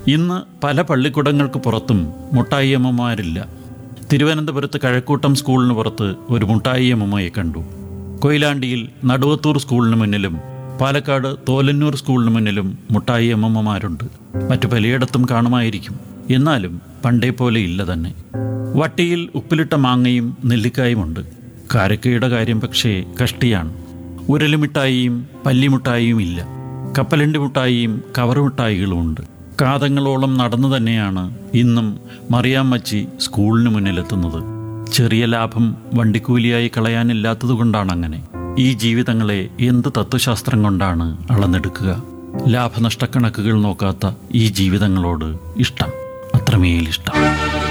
ഇന്ന് പല പള്ളിക്കൂടങ്ങൾക്ക് പുറത്തും മുട്ടായിയമ്മമാരില്ല. തിരുവനന്തപുരത്ത് കഴക്കൂട്ടം സ്കൂളിന് പുറത്ത് ഒരു മുട്ടായിയമ്മയെ കണ്ടു. കൊയിലാണ്ടിയിൽ നടുവത്തൂർ സ്കൂളിന് മുന്നിലും പാലക്കാട് തോലന്നൂർ സ്കൂളിന് മുന്നിലും മുട്ടായിയമ്മമാരുണ്ട്. മറ്റു പലയിടത്തും കാണുമായിരിക്കും. എന്നാലും പണ്ടേ പോലെ ഇല്ല തന്നെ. വട്ടിയിൽ ഉപ്പിലിട്ട മാങ്ങയും നെല്ലിക്കായുമുണ്ട്. കാരക്കയുടെ കാര്യം പക്ഷേ കഷ്ടിയാണ്. ഉരലുമിഠായിയും പല്ലിമുട്ടായിയും ഇല്ല. കപ്പലണ്ടി മുട്ടായിയും കവറ് മിഠായികളുമുണ്ട്. കാതങ്ങളോളം നടന്നു തന്നെയാണ് ഇന്നും മറിയാമ്മച്ചി സ്കൂളിന് മുന്നിലെത്തുന്നത്. ചെറിയ ലാഭം വണ്ടിക്കൂലിയായി കളയാനില്ലാത്തതുകൊണ്ടാണ് അങ്ങനെ. ഈ ജീവിതങ്ങളെ എന്ത് തത്വശാസ്ത്രം കൊണ്ടാണ് അളന്നെടുക്കുക? ലാഭനഷ്ടക്കണക്കുകൾ നോക്കാത്ത ഈ ജീവിതങ്ങളോട് ഇഷ്ടം, അത്രമേലിഷ്ടം.